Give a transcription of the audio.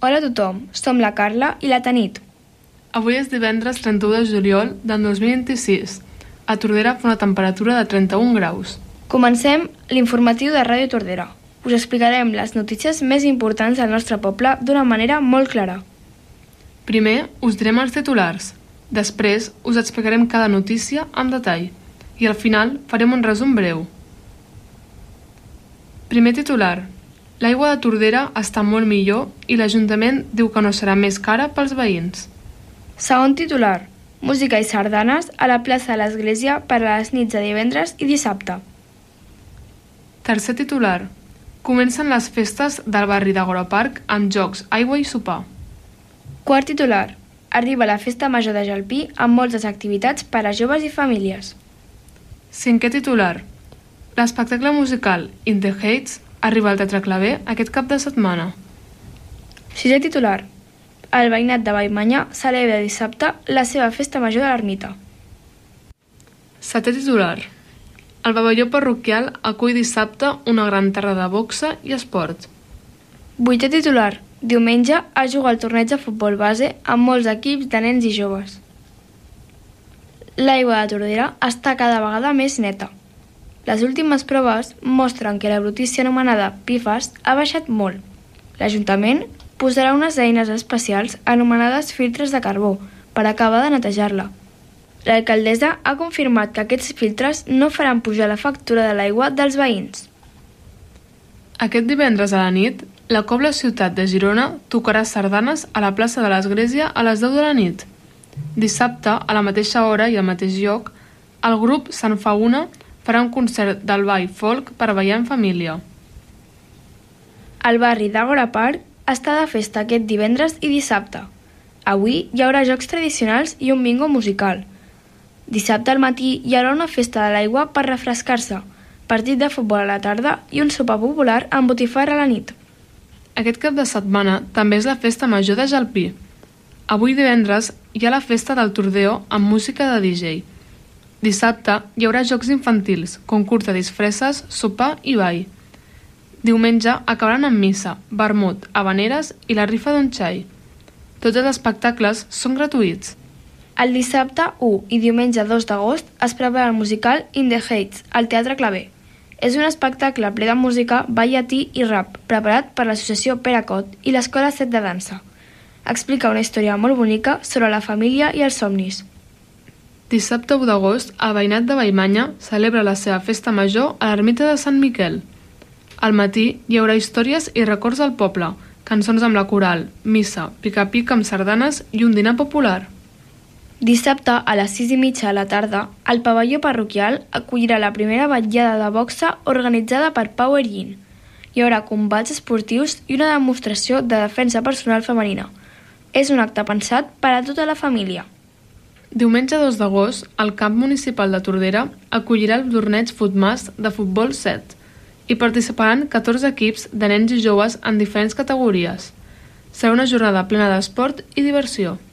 Hola a tothom, som la Carla i la Tanit. Avui és divendres 31 de juliol del 2026. A Tordera fa una temperatura de 31 graus. Comencem l'informatiu de Ràdio Tordera. Us explicarem les notícies més importants del nostre poble d'una manera molt clara. Primer, us direm els titulars. Després, us explicarem cada notícia amb detall. I al final, farem un resum breu. Primer titular. L'aigua de Tordera està molt millor i l'Ajuntament diu que no serà més cara pels veïns. Segon titular. Música i sardanes a la plaça de l'Església per a les nits de divendres i dissabte. Tercer titular. Comencen les festes del barri d'Agora Park amb jocs, aigua i sopar. Quart titular. Arriba la Festa Major de Jalpí amb moltes activitats per a joves i famílies. Cinquè titular. L'espectacle musical In the Heights arriba al Teatre Claver aquest cap de setmana. Sisè titular. El veïnat de Vallmanya celebra dissabte la seva festa major de l'ermita. Setè titular. El pavelló parroquial acull dissabte una gran tarda de boxa i esport. Vuitè titular. Diumenge es juga el torneig de futbol base amb molts equips de nens i joves. L'aigua de Tordera està cada vegada més neta. Les últimes proves mostren que la brutícia anomenada PFAS ha baixat molt. L'Ajuntament posarà unes eines especials anomenades filtres de carbó per acabar de netejar-la. L'alcaldessa ha confirmat que aquests filtres no faran pujar la factura de l'aigua dels veïns. Aquest divendres a la nit, la Cobla Ciutat de Girona tocarà sardanes a la plaça de l'Església a les 10 de la nit. Dissabte, a la mateixa hora i al mateix lloc, el grup Sant Fa Una farà un concert del ball folk per ballar en família. El barri d'Agora Park està de festa aquest divendres i dissabte. Avui hi haurà jocs tradicionals i un bingo musical. Dissabte al matí hi haurà una festa de l'aigua per refrescar-se, partit de futbol a la tarda i un sopar popular amb botifarra a la nit. Aquest cap de setmana també és la festa major de Jalpí. Avui divendres hi ha la festa del Tordeo amb música de DJ. Dissabte hi haurà jocs infantils, concurs de disfresses, sopar i ball. Diumenge acabaran amb missa, vermut, habaneres i la rifa d'un xai. Tots els espectacles són gratuïts. El dissabte 1 i diumenge 2 d'agost es prepara el musical In the Heights al Teatre Claver. És un espectacle ple de música, ball llatí i rap, preparat per l'associació Peracot i l'Escola 7 de Dansa. Explica una història molt bonica sobre la família i els somnis. Dissabte 1 d'agost, el veïnat de Vallmanya celebra la seva festa major a l'ermita de Sant Miquel. Al matí hi haurà històries i records del poble, cançons amb la coral, missa, pica-pica amb sardanes i un dinar popular. Dissabte a les 6:30 de la tarda, el pavelló parroquial acollirà la primera vetllada de boxa organitzada per Power Yin. Hi haurà combats esportius i una demostració de defensa personal femenina. És un acte pensat per a tota la família. Diumenge 2 d'agost, el camp municipal de Tordera acollirà el torneig Futmas de futbol 7 i participaran 14 equips de nens i joves en diferents categories. Serà una jornada plena d'esport i diversió.